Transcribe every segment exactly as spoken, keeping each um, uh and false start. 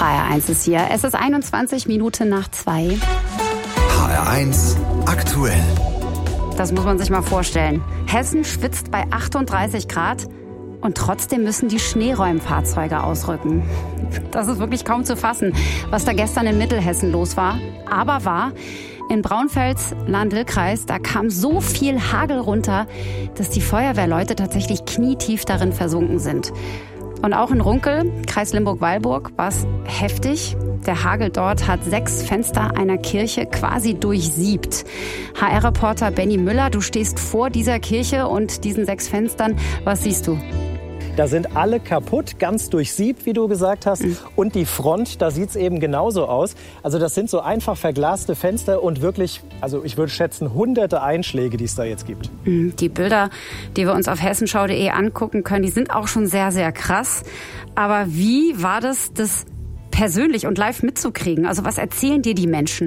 H R eins ist hier. Es ist einundzwanzig Minuten nach zwei. H R eins aktuell. Das muss man sich mal vorstellen. Hessen schwitzt bei achtunddreißig Grad und trotzdem müssen die Schneeräumfahrzeuge ausrücken. Das ist wirklich kaum zu fassen, was da gestern in Mittelhessen los war. Aber war, in Braunfels Lahn-Dill-Kreis, da kam so viel Hagel runter, dass die Feuerwehrleute tatsächlich knietief darin versunken sind. Und auch in Runkel, Kreis Limburg-Weilburg, war es heftig. Der Hagel dort hat sechs Fenster einer Kirche quasi durchsiebt. H R-Reporter Benny Müller, du stehst vor dieser Kirche und diesen sechs Fenstern. Was siehst du? Da sind alle kaputt, ganz durchsiebt, wie du gesagt hast. Mhm. Und die Front, da sieht es eben genauso aus. Also das sind so einfach verglaste Fenster und wirklich, also ich würde schätzen, hunderte Einschläge, die es da jetzt gibt. Die Bilder, die wir uns auf hessenschau punkt de angucken können, die sind auch schon sehr, sehr krass. Aber wie war das, das persönlich und live mitzukriegen? Also was erzählen dir die Menschen?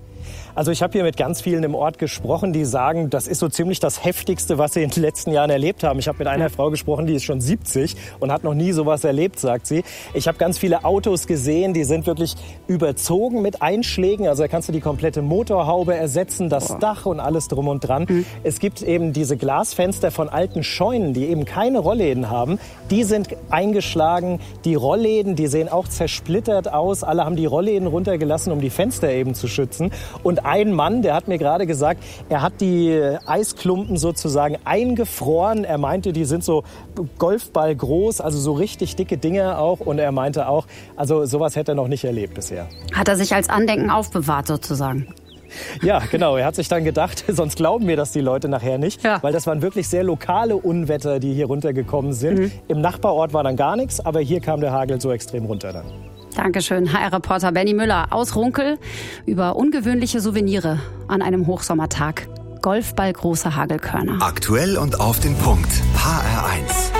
Also ich habe hier mit ganz vielen im Ort gesprochen, die sagen, das ist so ziemlich das Heftigste, was sie in den letzten Jahren erlebt haben. Ich habe mit einer ja. Frau gesprochen, die ist schon siebzig und hat noch nie sowas erlebt, sagt sie. Ich habe ganz viele Autos gesehen, die sind wirklich überzogen mit Einschlägen. Also da kannst du die komplette Motorhaube ersetzen, das oh. Dach und alles drum und dran. Mhm. Es gibt eben diese Glasfenster von alten Scheunen, die eben keine Rollläden haben. Die sind eingeschlagen. Die Rollläden, die sehen auch zersplittert aus. Alle haben die Rollläden runtergelassen, um die Fenster eben zu schützen. Und ein Mann, der hat mir gerade gesagt, er hat die Eisklumpen sozusagen eingefroren. Er meinte, die sind so Golfball groß, also so richtig dicke Dinger auch. Und er meinte auch, also sowas hätte er noch nicht erlebt bisher. Hat er sich als Andenken aufbewahrt sozusagen? Ja, genau. Er hat sich dann gedacht, sonst glauben mir das die Leute nachher nicht. Ja. Weil das waren wirklich sehr lokale Unwetter, die hier runtergekommen sind. Mhm. Im Nachbarort war dann gar nichts, aber hier kam der Hagel so extrem runter dann. Dankeschön, H R-Reporter Benny Müller aus Runkel über ungewöhnliche Souvenire an einem Hochsommertag. Golfball große Hagelkörner. Aktuell und auf den Punkt. H R eins.